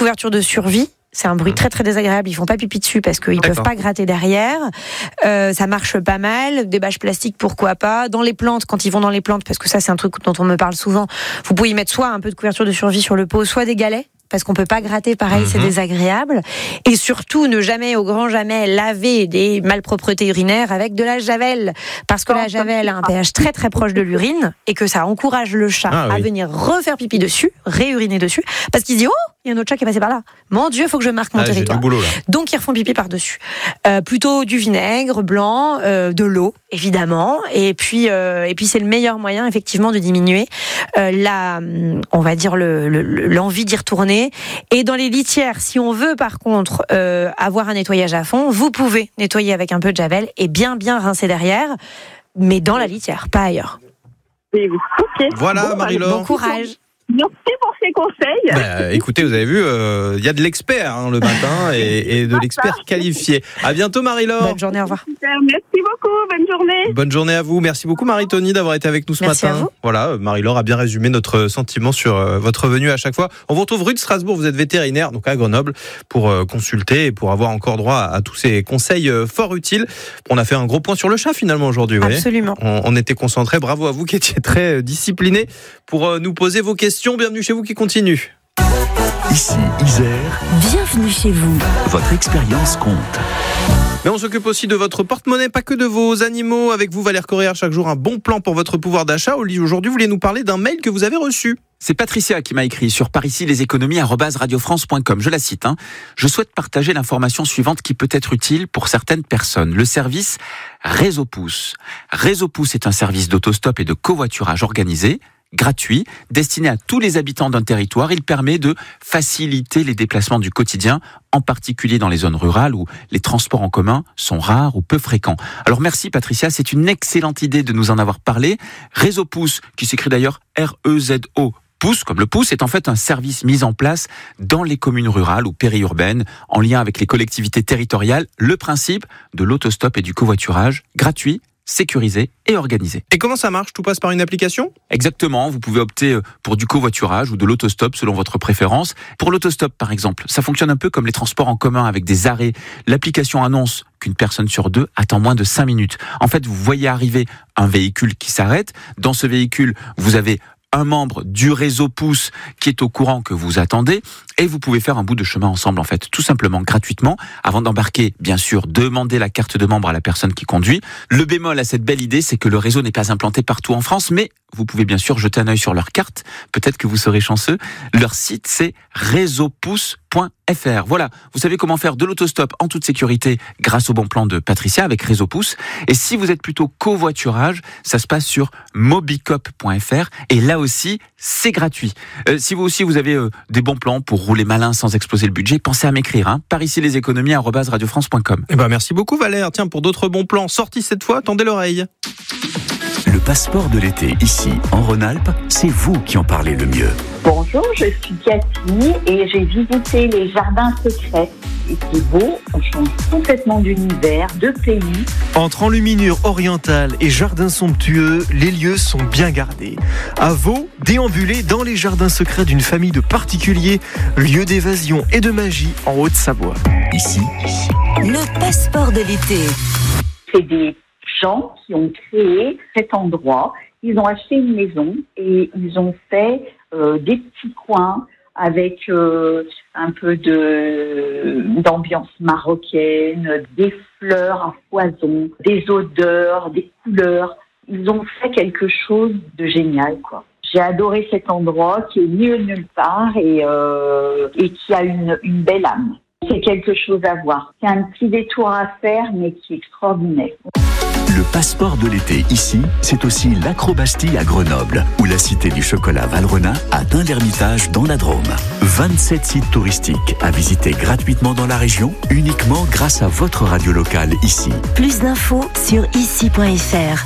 couverture de survie. C'est un bruit très très désagréable. Ils font pas pipi dessus parce qu'ils peuvent pas gratter derrière. Ça marche pas mal. Des bâches plastiques, pourquoi pas. Dans les plantes, quand ils vont dans les plantes, parce que ça c'est un truc dont on me parle souvent, vous pouvez y mettre soit un peu de couverture de survie sur le pot, soit des galets. Parce qu'on peut pas gratter, pareil, c'est désagréable. Et surtout, ne jamais, au grand jamais, laver des malpropretés urinaires avec de la javel. Parce que la javel a un pH très très proche de l'urine et que ça encourage le chat à venir refaire pipi dessus, réuriner dessus, parce qu'il se dit, oh, il y a un autre chat qui est passé par là. Mon Dieu, faut que je marque mon territoire. Boulot, là. Donc, ils refont pipi par-dessus. Plutôt du vinaigre blanc, de l'eau, évidemment. Et puis c'est le meilleur moyen, effectivement, de diminuer on va dire l'envie d'y retourner. Et dans les litières, si on veut par contre avoir un nettoyage à fond, vous pouvez nettoyer avec un peu de javel et bien rincer derrière, mais dans la litière, pas ailleurs. Okay. Voilà, Marie-Laure. Bon courage. Merci pour ces conseils. Écoutez, vous avez vu, il y a de l'expert le matin et de l'expert qualifié. À bientôt, Marie-Laure. Bonne journée, au revoir. Super, merci beaucoup, bonne journée. Bonne journée à vous. Merci beaucoup, Marie-Tony, d'avoir été avec nous ce Merci matin. à vous. Voilà, Marie-Laure a bien résumé notre sentiment sur votre venue à chaque fois. On vous retrouve rue de Strasbourg, vous êtes vétérinaire, donc à Grenoble, pour consulter et pour avoir encore droit à tous ces conseils fort utiles. On a fait un gros point sur le chat finalement aujourd'hui. Absolument. On était concentrés. Bravo à vous qui étiez très disciplinés pour nous poser vos questions. Bienvenue chez vous qui continue. Ici, Isère. Bienvenue chez vous. Votre expérience compte. Mais on s'occupe aussi de votre porte-monnaie, pas que de vos animaux. Avec vous, Valère Correa, chaque jour un bon plan pour votre pouvoir d'achat. Aujourd'hui, vous voulez nous parler d'un mail que vous avez reçu. C'est Patricia qui m'a écrit sur parisyleséconomies@radiofrance.com. Je la cite. Je souhaite partager l'information suivante qui peut être utile pour certaines personnes. Le service Réseau Pouce. Réseau Pouce est un service d'autostop et de covoiturage organisé, gratuit, destiné à tous les habitants d'un territoire. Il permet de faciliter les déplacements du quotidien, en particulier dans les zones rurales où les transports en commun sont rares ou peu fréquents. Alors merci Patricia, c'est une excellente idée de nous en avoir parlé. Réseau Pouce, qui s'écrit d'ailleurs R-E-Z-O, Pouce, comme le pouce, est en fait un service mis en place dans les communes rurales ou périurbaines, en lien avec les collectivités territoriales. Le principe de l'autostop et du covoiturage, gratuit, sécurisé et organisé. Et comment ça marche ? Tout passe par une application ? Exactement, vous pouvez opter pour du covoiturage ou de l'autostop selon votre préférence. Pour l'autostop par exemple, ça fonctionne un peu comme les transports en commun avec des arrêts. L'application annonce qu'une personne sur deux attend moins de 5 minutes. En fait, vous voyez arriver un véhicule qui s'arrête. Dans ce véhicule, vous avez un membre du réseau Pouce qui est au courant que vous attendez et vous pouvez faire un bout de chemin ensemble en fait, tout simplement gratuitement. Avant d'embarquer, bien sûr, demandez la carte de membre à la personne qui conduit. Le bémol à cette belle idée, c'est que le réseau n'est pas implanté partout en France, mais vous pouvez bien sûr jeter un œil sur leur carte. Peut-être que vous serez chanceux. Leur site, c'est réseaupouce.fr. Voilà, vous savez comment faire de l'autostop en toute sécurité grâce au bon plan de Patricia avec Réseau Pouce. Et si vous êtes plutôt covoiturage, ça se passe sur mobicop.fr et là aussi, c'est gratuit. Si vous aussi vous avez des bons plans pour rouler malin sans exploser le budget, pensez à m'écrire. Par ici les économies @radiofrance.com. Merci beaucoup Valère. Tiens, pour d'autres bons plans sortis cette fois, tendez l'oreille. Le passeport de l'été, ici, en Rhône-Alpes, c'est vous qui en parlez le mieux. Bonjour, je suis Cathy et j'ai visité les jardins secrets. Et c'est beau, on change complètement d'univers, de pays. Entre enluminure orientale et jardins somptueux, les lieux sont bien gardés. À Vaud, déambulez dans les jardins secrets d'une famille de particuliers, lieu d'évasion et de magie en Haute-Savoie. Ici, Le passeport de l'été. C'est des gens qui ont créé cet endroit. Ils ont acheté une maison et ils ont fait des petits coins avec un peu d'ambiance marocaine, des fleurs à foison, des odeurs, des couleurs. Ils ont fait quelque chose de génial, quoi. J'ai adoré cet endroit qui est mieux nulle part et qui a une belle âme. C'est quelque chose à voir. C'est un petit détour à faire, mais qui est extraordinaire. le passeport de l'été ici, c'est aussi l'Acrobastie à Grenoble ou la Cité du Chocolat Valrhona à Tain-l'Hermitage dans la Drôme. 27 sites touristiques à visiter gratuitement dans la région, uniquement grâce à votre radio locale ici. Plus d'infos sur ici.fr.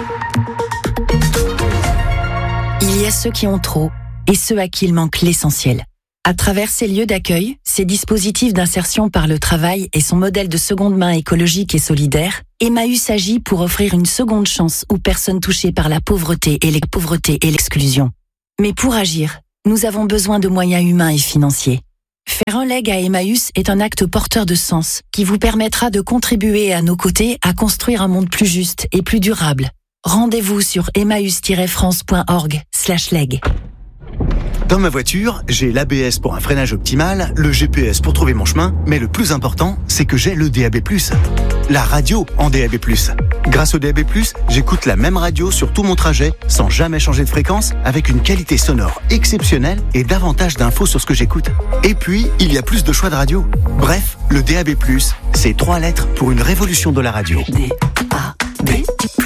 Il y a ceux qui ont trop et ceux à qui il manque l'essentiel. À travers ces lieux d'accueil, ces dispositifs d'insertion par le travail et son modèle de seconde main écologique et solidaire, Emmaüs agit pour offrir une seconde chance aux personnes touchées par la pauvreté et l'exclusion. Mais pour agir, nous avons besoin de moyens humains et financiers. Faire un leg à Emmaüs est un acte porteur de sens qui vous permettra de contribuer à nos côtés à construire un monde plus juste et plus durable. Rendez-vous sur emmaüs-france.org/leg. Dans ma voiture, j'ai l'ABS pour un freinage optimal, le GPS pour trouver mon chemin, mais le plus important, c'est que j'ai le DAB+. La radio en DAB+. Grâce au DAB+, j'écoute la même radio sur tout mon trajet, sans jamais changer de fréquence, avec une qualité sonore exceptionnelle et davantage d'infos sur ce que j'écoute. Et puis, il y a plus de choix de radio. Bref, le DAB+, c'est 3 lettres pour une révolution de la radio. DAB+.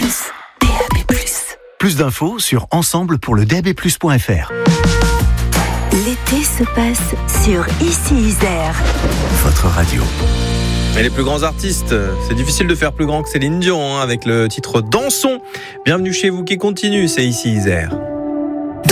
Plus d'infos sur ensemble-pour-le-DAB+.fr. L'été se passe sur Ici Isère. Votre radio. Mais les plus grands artistes, c'est difficile de faire plus grand que Céline Dion, avec le titre Dansons. Bienvenue chez vous qui continue, c'est Ici Isère.